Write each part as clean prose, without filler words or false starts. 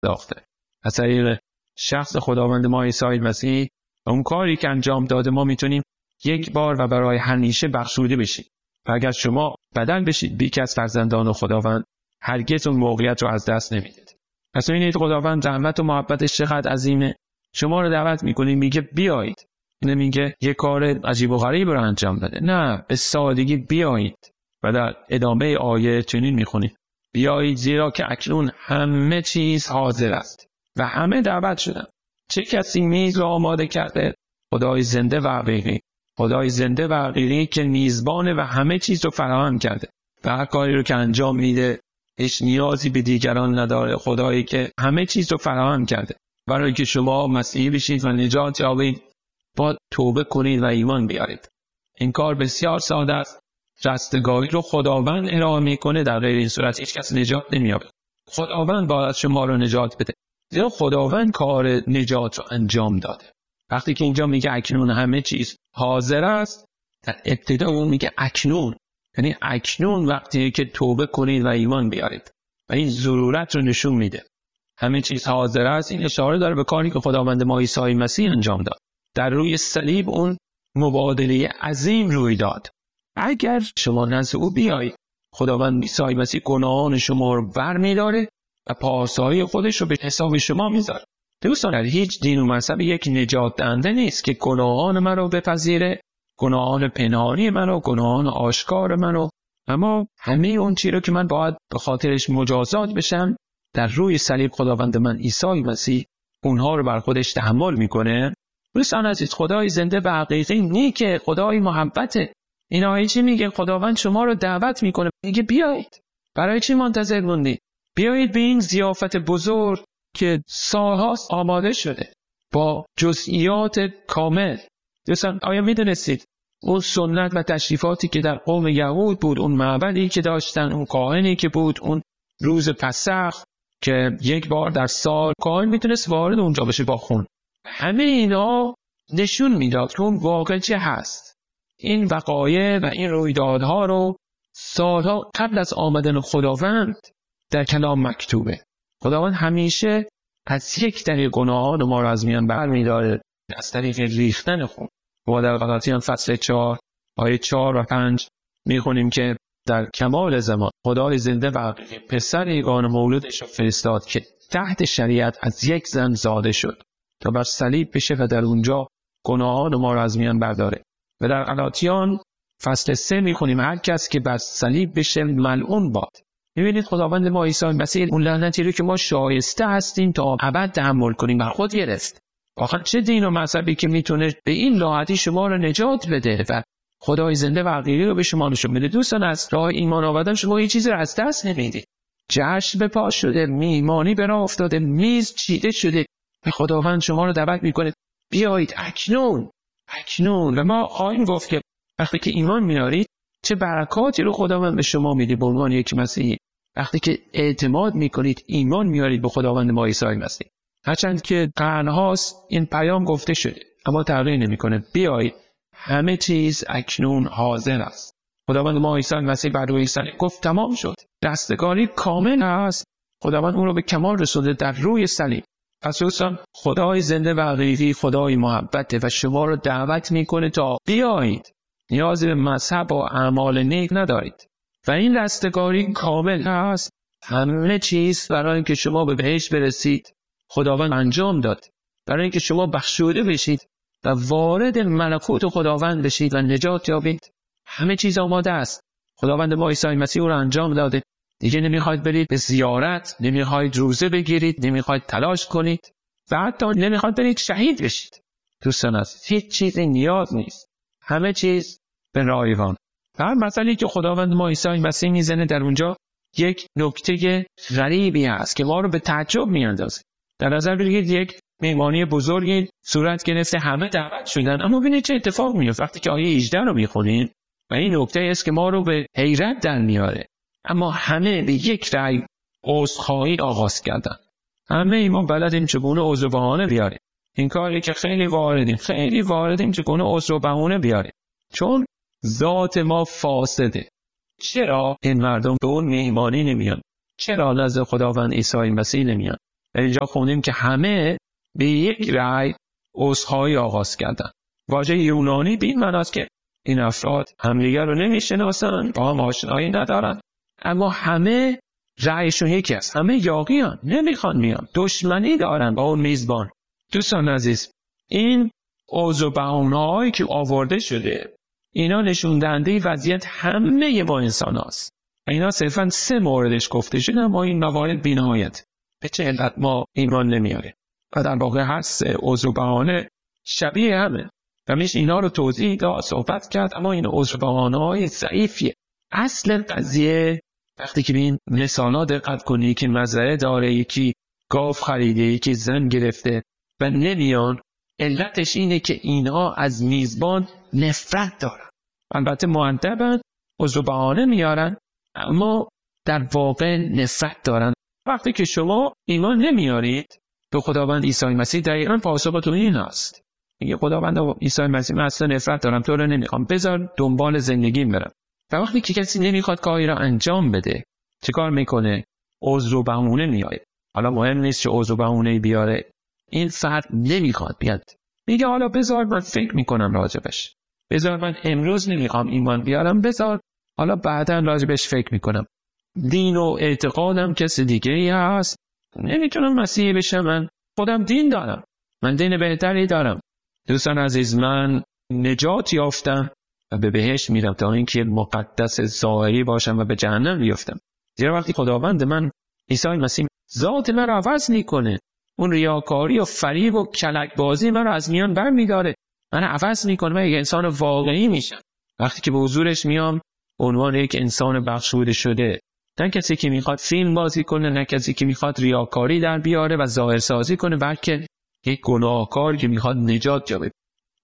پرداخته. از طریق شخص خداوند ما عیسی مسیح و اون کاری که انجام داده ما میتونیم یک بار و برای همیشه بخشوده بشیم. و اگر شما بدل بشید به یکی از فرزندان خداوند، هرگز اون موقعیت رو از دست نمیدید. پس ببینید خداوند رحمت و محبتش چقدر عظیمه. شما رو دعوت میکنه، میگه بیایید. نمیگه یه کار عجیب و غریب رو انجام بده، نه، به سادگی بیایید. و در ادامه آیه چنین میخونید: بیایید زیرا که اکنون همه چیز حاضر است. و همه دعوت شدن. چه کسی میز را آماده کرده؟ خدای زنده و حقیقی. خدای زنده و حقیقی که میزبانه و همه چیز رو فراهم کرده و هر کاری رو که انجام میده هیچ نیازی به دیگران نداره. خدایی که همه چیز رو فراهم کرده برای که شما مسیحی بشید و نجات یابید، باید توبه کنید و ایمان بیارید. این کار بسیار ساده است. رستگاری رو خداوند ارائه میکنه، در غیر این صورت هیچ کس نجات نمییابه. خداوند باید شما رو نجات بده، زیرا خداوند کار نجات رو انجام داده. وقتی که اینجا میگه اکنون همه چیز حاضر است، در ابتدا اون میگه اکنون، یعنی اکنون وقتی که توبه کنید و ایمان بیارید و این ضرورت رو نشون میده. همه چیز حاضر است، این اشاره داره به کاری که خداوند ما عیسی مسیح انجام داد. در روی صلیب اون مبادله عظیم روی داد. اگر شما نزد او بیایید، خداوند عیسی مسیح گناهان شما رو برمی‌داره و پاسایی خودش رو به حساب شما میذاره. دوستان، در هیچ دین و مذهب یک نجات دهنده نیست که گناهان من رو بپذیره، گناهان پنهانی من رو، گناهان آشکار من رو. اما همه اون چیزی رو که من باید به خاطرش مجازات بشم، در روی صلیب خداوند من عیسی مسیح اونها رو بر خودش تحمل میکنه. دوستان عزیز، خدای زنده و حقیقی نیکه، خدای محبته. این آیه چی میگه؟ خداوند شما رو دعوت میکنه، میگه بیایید. برای چی منتظر موندید؟ بیایید به این ضیافت بزرگ که سالهاست آماده شده با جزئیات کامل. دوستان، آیا میدونستید اون سنت و تشریفاتی که در قوم یهود بود، اون معبدی که داشتن، اون کاهنی که بود، اون روز پسخ که یک بار در سال کاهن میتونست وارد اونجا بشه با خون، همه اینا نشون میداد که اون واقع چه هست. این وقایع و این رویدادها رو سالها قبل از آمدن خداوند در کلام مکتوبه. خداوند همیشه از یک طریق گناهان ما را از میان برمی‌داره، از طریق ریختن خون. ما در غلاطیان فصل 4 آیه 4 و 5 میخونیم که در کمال زمان خدای زنده و حقیقی پسر یگانه مولودش را فرستاد که تحت شریعت از یک زن زاده شد تا بر صلیب بشه و در اونجا گناهان ما را از میان برداره. و در غلاطیان فصل 3 میخونیم هر کس که بر صلیب بشه ملعون باد. میبینید خداوند ما عیسی مسیح اون لعنتی رو که ما شایسته هستیم تا ابد تحمل کنیم بر خود گرفت. واقعا چه دین و مذهبی که میتونه به این راحتی شما رو نجات بده و خدای زنده و حقیقی رو به شما نشون بده؟ دوستان، از راه ایمان آوردن شما هیچ چیزی رو از دست نمیدید. جشن به پا شده، میهمانی به راه افتاده، میز چیده شده و خداوند شما رو دعوت میکنه بیایید اکنون. و ما خواهیم گفت که وقتی که ایمان میارید چه برکاتی رو خداوند به شما میده به عنوان یک مسیحی. وقتی که اعتماد میکنید، ایمان میارید به خداوند ما عیسی مسیح. هرچند که قرنهاست این پیام گفته شده اما تغییر نمیکنه. بیایید، همه چیز اکنون حاضر است. خداوند ما عیسی مسیح بر روی صلیب گفت تمام شد. رستگاری کامل است. خداوند اون رو به کمال رسونده در روی صلیب. پس دوستان، خدای زنده و حقیقی خدای محبته و شما رو دعوت میکنه تا بیایید. نیازی به مذهب و اعمال نیک ندارید و این رستگاری کامل است. همه چیز برای اینکه شما به بهشت برسید خداوند انجام داد، برای اینکه شما بخشوده بشید و وارد ملکوت خداوند بشید و نجات یابید. همه چیز آماده است. خداوند ما عیسی مسیح رو انجام داده. دیگه نمیخواید برید به زیارت، نمیخواید روزه بگیرید، نمیخواید تلاش کنید و حتی نمیخواید برید شهید بشید. دوستان عزیز، هیچ چیزی نیاز نیست. همه چیز به رایوان. هر مسئله‌ای که خداوند ما عیسی مسیح میزنه در اونجا یک نکته غریبی هست که ما رو به تعجب میاندازه. در نظر بگیرید یک مهمانی بزرگی صورت گرفته، همه دعوت شدن، اما ببینید چه اتفاق میفته وقتی که آیه 18 رو میخونین و این نکته است که ما رو به حیرت در میاره. اما همه به یک رأی عذرخواهی آغاز کردن. همه ما بلدیم چگونه عذر و بهانه بیاریم. این کاری که خیلی واردیم چگونه عذر و بهانه بیاریم، چون ذات ما فاسده. چرا این مردم به اون مهمانی نمیان؟ چرا نزد خداوند عیسی مسیح نمیان؟ در اینجا خوندیم که همه به یک رأی عذرخواهی آغاز کردن. واژه یونانی به این معناست که این افراد همدیگر رو نمیشناسن، با هم آشنایی ندارن، اما همه رأیشون یکی است. همه یاغیان، نمیخوان میان، دشمنی دارن با اون میزبان. دوستان عزیز، این عذر و بهانه‌هایی که آورده شده، اینا نشون دهنده وضعیت همه ما انسان هاست. اینا صرفا 3 موردش گفته شده، اما این موارد بی‌نهایت. به چه علت ما ایمان نمیاره؟ و در واقع هر 3 عذر و بهانه شبیه همه و میشه اینا رو توضیح داد، صحبت کرد، اما این عذر و بهانه‌های ضعیفیه. اصل قضیه وقتی که به این مثالا دقت کنی که مزرعه داره، یکی گاو خریده، یکی زن گرفته و نمیان، علتش اینه که اینها از میزبان نفرت دارن. البته مؤدبن، عذر و بهانه میارن، اما در واقع نفرت دارن. وقتی که شما ایمان نمیارید به خداوند عیسی مسیح، دقیقاً پاسختون این است. میگه خداوند عیسی مسیح، من اصلا نفرت دارم، تو رو نمیخوام، بذار دنبال زندگیم برم. و وقتی که کسی نمیخواد کاری را انجام بده، چه کار میکنه؟ عذر و بهونه میاره. حالا مهم نیست چه عذر و بهونه‌ای بیاره، این فرد نمیخواد بیاد، میگه حالا بذار من فکر میکنم راجبش، بذار من امروز نمیخوام ایمان بیارم، بذار حالا بعداً راجبش فکر میکنم. دین و اعتقادم کسی دیگه ای هست، نمیتونم مسیحی بشم، من خودم دین دارم، من دین بهتری دارم. دوستان عزیز، من نجات یافتم و به بهشت میرم تا اینکه مقدس ظاهری باشم و به جهنم بیفتم. زیرا وقتی خداوند من عیسی مسیح ذات من رو عوض میکنه، اون ریاکاری و فریب و کلک بازی من رو از میان برمیداره، من عوض میکنه و یک انسان واقعی میشم. وقتی که به حضورش میام عنوان یک انسان بخشوده شده، نه کسی که میخواد فیلم بازی کنه، نه کسی که میخواد ریاکاری در بیاره و ظاهرسازی کنه، بلکه یک گناهکار که میخواد نجات یابه.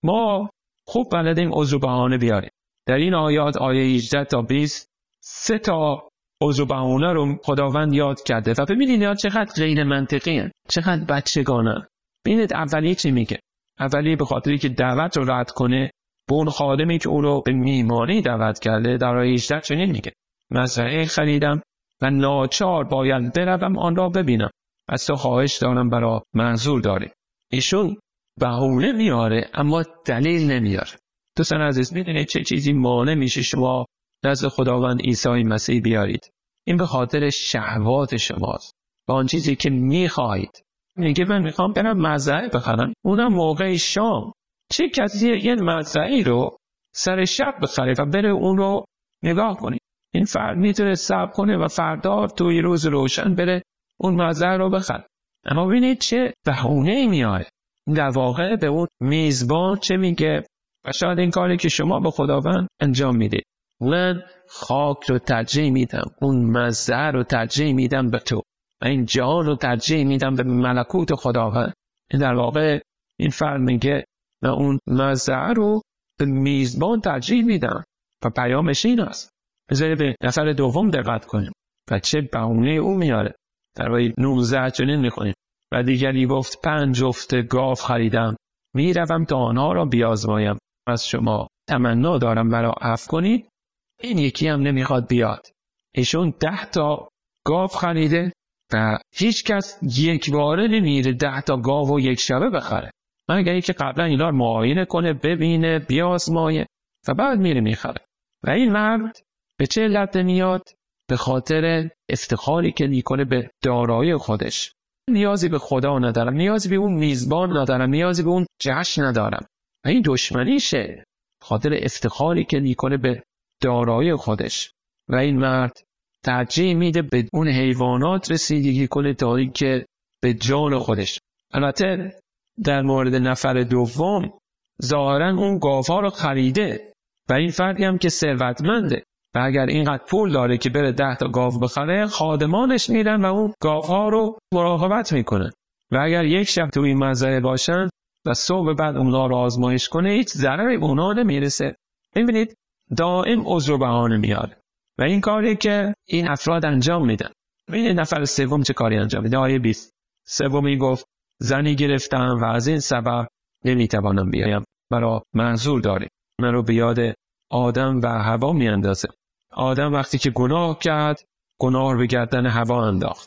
ما خوب بلدیم عذر و بهانه بیاریم. در این آیات، آیه 18 تا 20، 3 تا عذر و بهانه رو خداوند یاد کرده و ببینید اینا چقدر غیر منطقی هستند، چقدر بچگانه. ببینید اولی چی میگه؟ اولی به خاطری که دعوت رو رد کنه، به اون خادمی که او رو به میهمانی دعوت کرده، در آیه 18 چنین میگه: مزرعه خریدم و ناچار باید بروم آن را ببینم، از تو خواهش دارم برا منظور داری. ایشون بهونه میاره اما دلیل نمیاره. دوستان عزیز، میدونید چه چیزی مانع میشه شما نزد خداوند عیسی مسیح بیارید؟ این به خاطر شهوات شماست، با آن چیزی که میخواهید. میگه من میخوام برم مزرعه بخرم، اونم موقع شام. چه کسی یه مزرعه رو سر شب بخره و بره اون رو نگاه کنه؟ این فرد میتونه صبر کنه و فردا توی روز روشن بره اون مزرعه رو بخره. اما ببینید چه بهونه‌ای میاره. در واقع به اون میزبان چه میگه؟ و شاید این کاری که شما به خداوند انجام میدید، من خاک رو ترجیح میدم، اون مزرعه رو ترجیح میدم به تو، و این جهان رو ترجیح میدم به ملکوت خداوند. این در واقع این فرد میگه من اون مزرعه رو به میزبان ترجیح میدم و پیامش این است. بذارید به نفر دوم دقت کنیم و چه بهونه او میاره. در آیه 19 چنین میخونیم: و دیگری گفت 5 جفت گاو خریدم، میروم تا آنها را بیازمایم، از شما تمنا دارم مرا عفو کنید. این یکی هم نمیخواد بیاد. ایشون 10 تا گاو خریده و هیچ کس یک باره نمیره 10 تا گاو و یک شبه بخره، مگر اینکه قبلا اینا رو معاینه کنه، ببینه، بیازمایه و بعد میره میخره. و این مرد به چه علت میاد؟ به خاطر افتخاری که میکنه به دارایی خودش. نیازی به خدا ندارم، نیازی به اون میزبان ندارم، نیازی به اون جشن ندارم. و این دشمنیشه، خاطر افتخاری که میکنه به دارایی خودش. و این مرد ترجیح میده به اون حیوانات رسیدگی کنه تا اینکه به جان خودش. البته در مورد نفر دوم ظاهرا اون گاوها رو خریده و این فردی هم که ثروتمنده و اگر اینقدر پول داره که بره 10 تا گاو بخره، خادمانش میرن و اون گاوها رو مراقبت میکنن و اگر یک شب توی این مزرعه باشن و صبح بعد اونها رو آزمایش کنه، هیچ ضرری به اونها نمیرسه. ببینید دائم عذر و بهانه میاره و این کاری که این افراد انجام میدن. ببینید نفر سوم چه کاری انجام میده. آیه 20: سومی گفت زنی گرفتم و از این سبب نمیتوانم بیایم، مرا منظور داری. من رو به یاد آدم و حوا میاندازه. آدم وقتی که گناه کرد، گناه رو به گردن حوا انداخت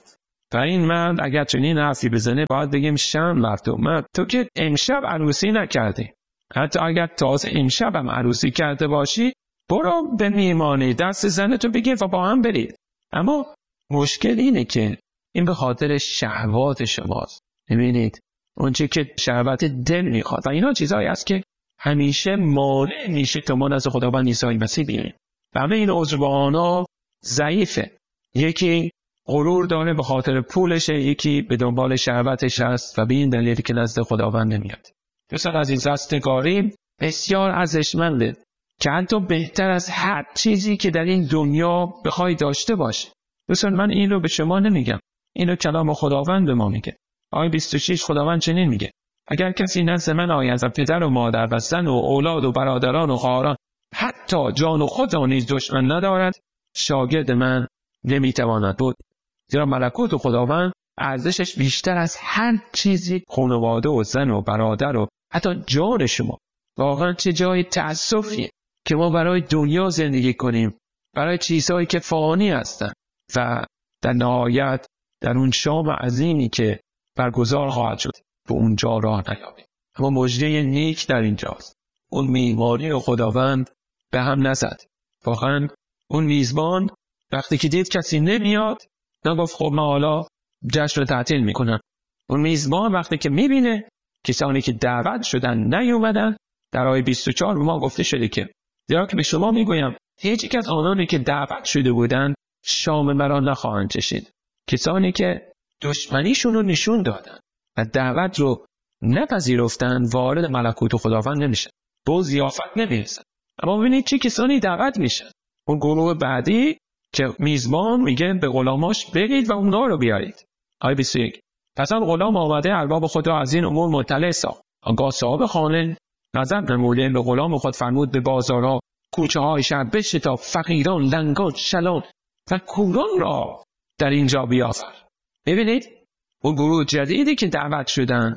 و این مرد اگر چنین حرفی بزنه باید بگیم شرم بر تو، مرد تو که امشب عروسی نکردی، حتی اگر تازه امشب هم عروسی کرده باشی برو به میهمانی دست زنتو بگیر و با هم برید. اما مشکل اینه که این به خاطر شهوات شماست. ببینید اون چی که شهوت دل میخواد و اینا چیزایی است که همیشه مانع میشه که ما نزد خداوند عیسی مسیح بیاییم. و همه این عضوان‌ها ضعیفه. یکی غرور داره به خاطر پولشه، یکی به دنبال شهوتش است و به این دلیلی که نزد خداوند نمیاد. دوستان عزیز، رستگاری بسیار ارزشمنده که حتی بهتر از هر چیزی که در این دنیا بخوای داشته باشه. دوستان من این رو به شما نمیگم، اینو کلام خداوند به ما میگه. آیه 26 خداوند چنین میگه: اگر کسی نزد من آید و پدر و مادر و زن و اولاد و برادران و خواهران حتی جان و خود را نیز دشمن ندارد، شاگرد من نمیتواند بود. زیرا ملکوت خداوند ارزشش بیشتر از هر چیزی خانواده و زن و برادر و حتی جان شما. واقعا چه جای تأسفیه که ما برای دنیا زندگی کنیم، برای چیزهایی که فانی هستند و در نهایت در اون شام عظیمی که برگزار خواهد شد به اونجا راه نیابیم. اما مژده نیک در اینجاست، اون میهمانی خداوند به هم نزد. واقعا اون میزبان وقتی که دید کسی نمیاد نگفت خب من حالا جشن رو تعطیل میکنم. اون میزبان وقتی که میبینه کسانی که دعوت شدن نیومدن، در آیه 24 به ما گفته شده که زیرا که به شما میگویم هیچ یک از آنانی که دعوت شده بودند شام مرا نخواهند چشید. کسانی که دشمنیشون رو نشون دادن و دعوت رو نپذیرفتن وارد ملکوت خداوند نمیشن، به ضیافت نمیرسن. اما ببینید چه کسانی دعوت میشن. اون گروه بعدی که میزبان میگه به غلاماش برید و اونها رو بیارید. آیه 21 پس آن غلام آمده ارباب خود را از این امور مطلع ساخت. آنگاه صاحب خانه غضب نموده به غلام خود فرمود به بازارها کوچه های شهر بشتاب، فقیران، لنگان، شلان و کوران را در اینجا بیاور. ببینید اون گروه جدیدی که دعوت شدن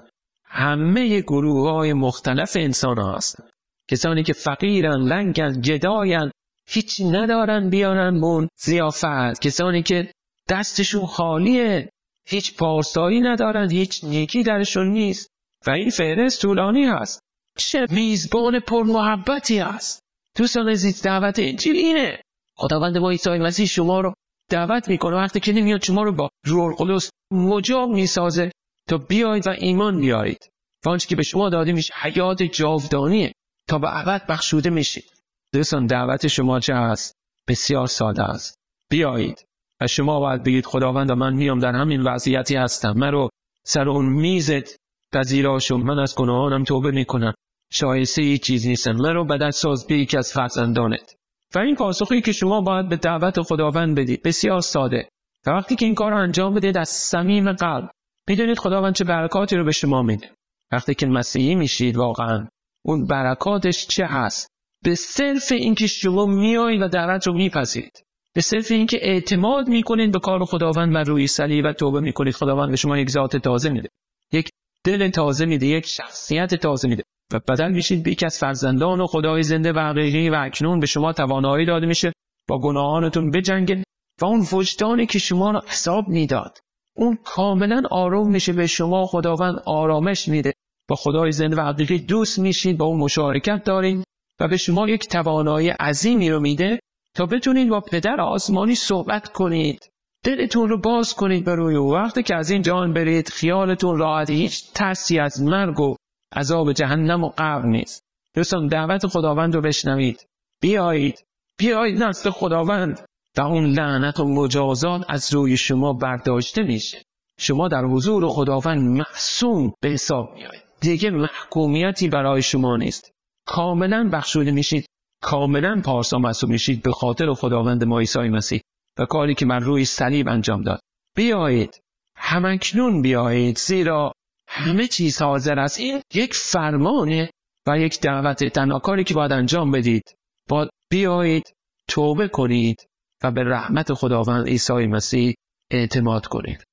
همه گروه های مختلف انسان ها هستن. کسانی که فقیرن، لنگن، گداین، هیچی ندارن بیارن بون ضیافت. کسانی که دستشون خالیه، هیچ پارسایی ندارن، هیچ نیکی درشون نیست. و این فهرست طولانی هست. چه میزبان پرمحبتی هست. دوستان عزیز، دعوت انجیل اینه. خداوند ما عیسی مسیح شما رو دعوت میکنه وقتی که نمیاد شما رو با روح القدس مجاب میسازه تا بیایید و ایمان بیارید. و آنچه که به شما داده میشه حیات جاودانیه تا به ابد بخشوده میشید. دوستان دعوت شما چه هست؟ بسیار ساده است. بیایید و شما باید بگید خداوند من میام در همین وضعیتی هستم، من رو سر اون میزت پذیرا شو، من از گناهانم توبه میکنم، شایسته هیچ چیز نیستم، من رو بدل ساز به یکی از فرزندانت. و این پاسخی که شما باید به دعوت خداوند بدید بسیار ساده. و وقتی که این کار رو انجام بدید از صمیم قلب میدونید خداوند چه برکاتی رو به شما میده. وقتی که مسیحی میشید واقعا اون برکاتش چه هست؟ به صرف اینکه شما میایید و دعوت رو میپذیرید، به صرف اینکه اعتماد میکنید به کار خداوند و روی صلیب و توبه میکنید، خداوند به شما یک ذات تازه میده، یک دل تازه میده، یک شخصیت تازه میده و بدل میشید به یکی از فرزندان و خدای زنده و حقیقی. و اکنون به شما توانایی داده میشه با گناهانتون بجنگید و اون وجدانی که شما رو حساب میداد اون کاملا آروم میشه. به شما خداوند آرامش میده، با خدای زنده و حقیقی دوست میشید، با اون مشارکت دارید و به شما یک توانایی عظیمی رو میده تا بتونید با پدر آسمانی صحبت کنید، دلتون رو باز کنید به روی او. وقتی که از این جهان برید خیالتون راحت، هیچ ترسی از مرگ و عذاب جهنم و قبر نیست. دوستان دعوت خداوند رو بشنوید، بیایید نزد خداوند و اون لعنت و مجازات از روی شما برداشته میشه. شما در حضور خداوند معصوم به حساب میایید، دیگه محکومیتی برای شما نیست، کاملا بخشوده میشید، کاملا پارسا معصوم میشید به خاطر خداوند ما عیسی مسیح و کاری که بر روی صلیب انجام داد. بیایید همکنون بیایید، زیرا همه چیز حاضر است. این یک فرمانه و یک دعوت. تنها کاری که باید انجام بدید باید بیایید توبه کنید و به رحمت خداوند عیسی مسیح اعتماد کنید.